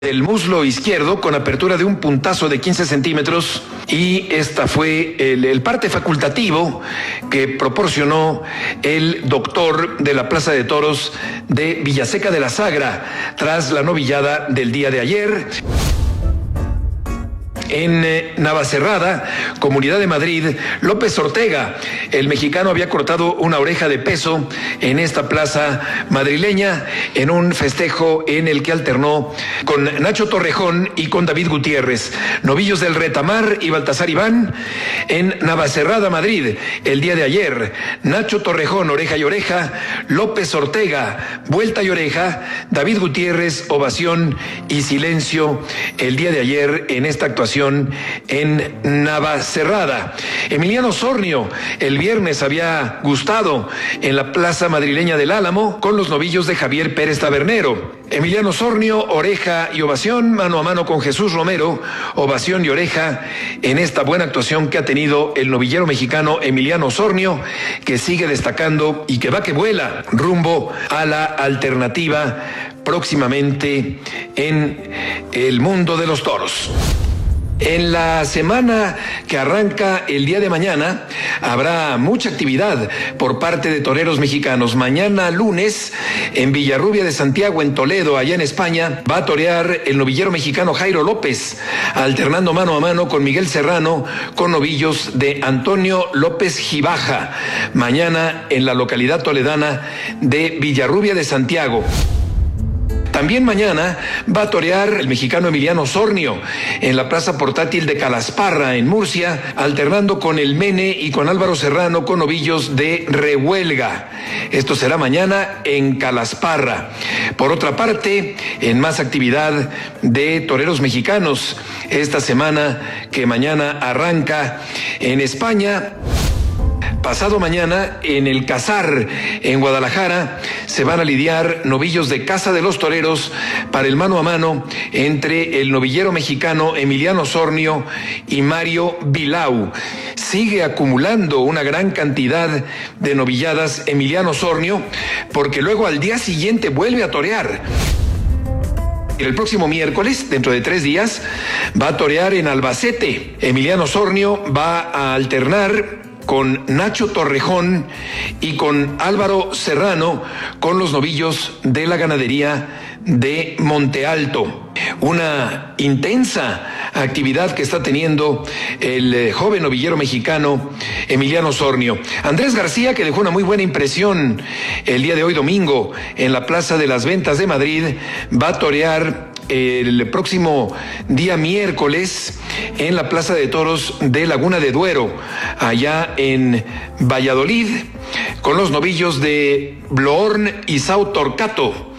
del muslo izquierdo con apertura de un puntazo de 15 centímetros y esta fue el parte facultativo que proporcionó el doctor de la Plaza de Toros de Villaseca de la Sagra tras la novillada del día de ayer. En Navacerrada, Comunidad de Madrid, López Ortega, el mexicano había cortado una oreja de peso en esta plaza madrileña en un festejo en el que alternó con Nacho Torrejón y con David Gutiérrez. Novillos del Retamar y Baltasar Iván en Navacerrada, Madrid, el día de ayer. Nacho Torrejón, oreja y oreja, López Ortega, vuelta y oreja, David Gutiérrez, ovación y silencio el día de ayer en esta actuación en Navacerrada. Emiliano Sornio el viernes había gustado en la plaza madrileña del Álamo con los novillos de Javier Pérez Tabernero. Emiliano Sornio, oreja y ovación, mano a mano con Jesús Romero, ovación y oreja en esta buena actuación que ha tenido el novillero mexicano Emiliano Sornio, que sigue destacando y que va que vuela rumbo a la alternativa próximamente en el mundo de los toros. En la semana que arranca el día de mañana habrá mucha actividad por parte de toreros mexicanos. Mañana lunes en Villarrubia de Santiago, en Toledo, allá en España, va a torear el novillero mexicano Jairo López, alternando mano a mano con Miguel Serrano con novillos de Antonio López Gibaja. Mañana en la localidad toledana de Villarrubia de Santiago. También mañana va a torear el mexicano Emiliano Sornio en la plaza portátil de Calasparra, en Murcia, alternando con el Mene y con Álvaro Serrano con novillos de Rehuelga. Esto será mañana en Calasparra. Por otra parte, en más actividad de toreros mexicanos, esta semana que mañana arranca en España. Pasado mañana, en el Casar, en Guadalajara, se van a lidiar novillos de Casa de los Toreros para el mano a mano entre el novillero mexicano Emiliano Sornio y Mario Vilau. Sigue acumulando una gran cantidad de novilladas Emiliano Sornio, porque luego al día siguiente vuelve a torear. El próximo miércoles, dentro de 3 días, va a torear en Albacete. Emiliano Sornio va a alternar con Nacho Torrejón y con Álvaro Serrano con los novillos de la ganadería de Monte Alto. Una intensa actividad que está teniendo el joven novillero mexicano Emiliano Sornio. Andrés García, que dejó una muy buena impresión el día de hoy domingo en la Plaza de las Ventas de Madrid, va a torear el próximo día miércoles en la Plaza de Toros de Laguna de Duero, allá en Valladolid, con los novillos de Bloorn y Sao Torcato.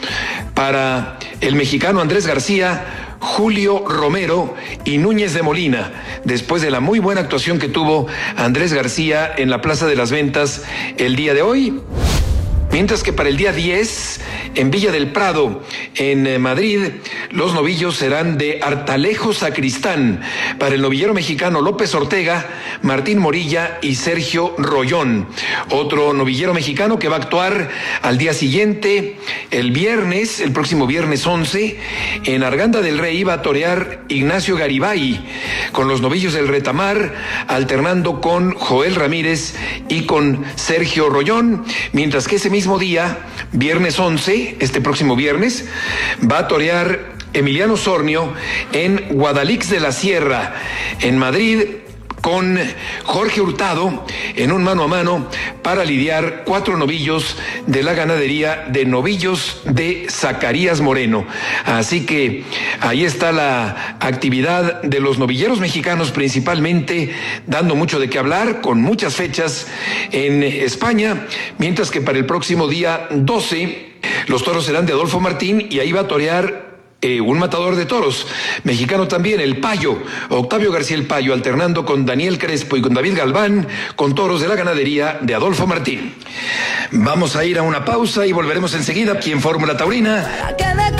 Para el mexicano Andrés García, Julio Romero y Núñez de Molina, después de la muy buena actuación que tuvo Andrés García en la Plaza de las Ventas el día de hoy. Mientras que para el día 10, en Villa del Prado, en Madrid, los novillos serán de Artalejo Sacristán, para el novillero mexicano López Ortega, Martín Morilla y Sergio Rollón. Otro novillero mexicano que va a actuar al día siguiente, el viernes, el próximo viernes 11, en Arganda del Rey va a torear Ignacio Garibay, con los novillos del Retamar, alternando con Joel Ramírez y con Sergio Rollón, mientras que ese mismo día, viernes 11, este próximo viernes, va a torear Emiliano Sornio en Guadalix de la Sierra, en Madrid, con Jorge Hurtado en un mano a mano para lidiar 4 novillos de la ganadería de novillos de Zacarías Moreno. Así que ahí está la actividad de los novilleros mexicanos, principalmente dando mucho de qué hablar, con muchas fechas en España, mientras que para el próximo día 12 los toros serán de Adolfo Martín y ahí va a torear un matador de toros, mexicano también, el Payo, Octavio García el Payo, alternando con Daniel Crespo y con David Galván, con toros de la ganadería de Adolfo Martín. Vamos a ir a una pausa y volveremos enseguida aquí en Fórmula Taurina.